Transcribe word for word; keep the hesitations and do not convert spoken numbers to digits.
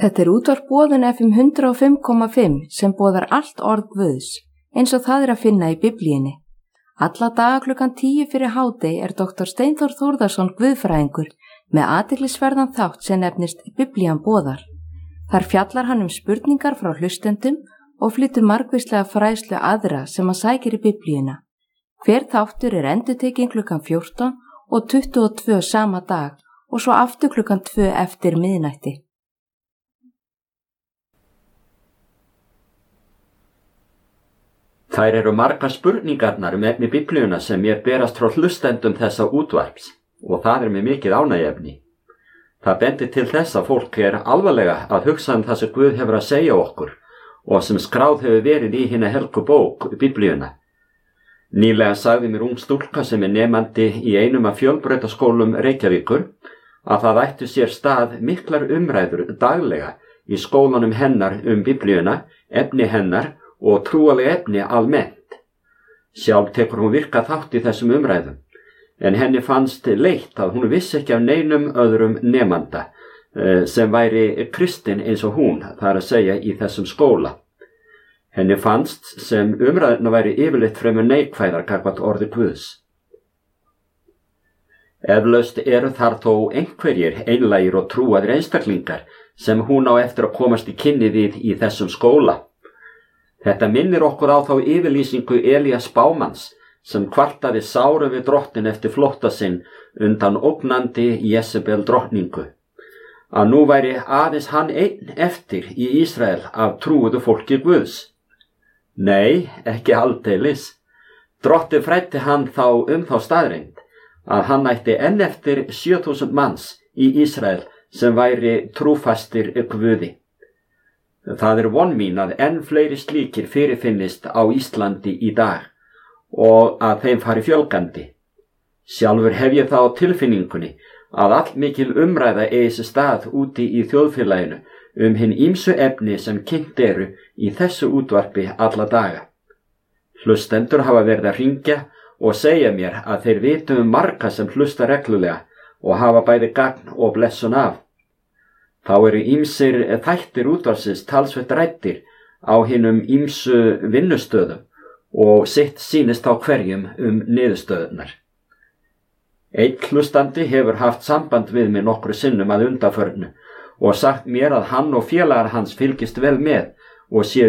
Þetta er útvarp Boðun F M hundrað og fimm komma fimm sem boðar allt orð Guðs, eins og það er að finna í Biblíunni. Alla daga klukkan tíu fyrir hádegi er doktor Steinþór Þórðarson guðfræðingur með athyglisverðan þátt sem nefnist Biblían boðar. Þar fjallar hann um spurningar frá hlustendum og flytur margvíslega fræðslu aðra sem hann sækir í Biblíuna. Hver þáttur er endurtekinn klukkan fjórtán og tuttugu og tvö sama dag og svo aftur klukkan tvö eftir miðnætti. Þær eru margar spurningarnar um efni Biblíuna sem mér berast frá hlustendum þessa útvarps og það er mér mikið ánægjuefni. Það bendir til þess að fólk er alvarlega að hugsa um það sem Guð hefur að segja okkur og sem skráð hefur verið í hina helgu bók Biblíuna. Nýlega sagði mér ung stúlka sem er nemandi í einum af fjölbrautaskólum Reykjavíkur að það ættu sér stað miklar umræður daglega í skólanum hennar um Biblíuna, efni hennar og trúaleg efni almennt. Sjálf tekur hún virka þátt í þessum umræðum, en henni fannst leitt að hún vissi ekki af neinum öðrum nemanda sem væri kristinn eins og hún, það er að segja í þessum skóla. Henni fannst sem umræðuna væri yfirleitt fremur neikvæðar gagnvart orði Guðs. Eflaust eru þar þó einhverjir einlægir og trúaðir einstaklingar sem hún á eftir að komast í kynni við í þessum skóla. Þetta minnir okkur á þá yfirlýsingu Elías spámanns sem kvartaði sáru við drottin eftir flótta sinn undan ógnandi Jezebel drottningu, að nú væri aðeins hann einn eftir í Ísrael af trúuðu fólki Guðs. Nei, ekki aldeilis. Drottinn fræddi hann þá um þá staðreynd að hann ætti enn eftir sjö þúsund manns í Ísrael sem væri trúfastir Guði. Það er von mín að enn fleiri slíkir fyrirfinnist á Íslandi í dag og að þeim fari fjölgandi. Sjálfur hef ég það á tilfinningunni að allmikil umræða eigi sér stað úti í þjóðfélaginu um hin ýmsu efni sem kynnt eru í þessu útvarpi alla daga. Hlustendur hafa verið að hringja og segja mér að þeir vitu um marga sem hlusta reglulega og hafa bæði gagn og blessun af. Þá eru ýmsir þættir útvarpsins talsvert ræddir á hinum ýmsu vinnustöðum og sitt sýnist á hverjum um niðurstöðunar. Einn hlustandi hefur haft samband við mig nokkru sinnum að undanförnu og sagt mér að hann og félagar hans fylgist vel með og séu